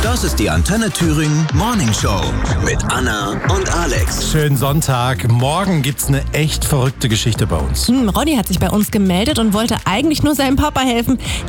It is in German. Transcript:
Das ist die Antenne Thüringen Morning Show mit Anna und Alex. Schönen Sonntag. Morgen gibt's eine echt verrückte Geschichte bei uns. Ronny hat sich bei uns gemeldet und wollte eigentlich nur seinem Papa helfen.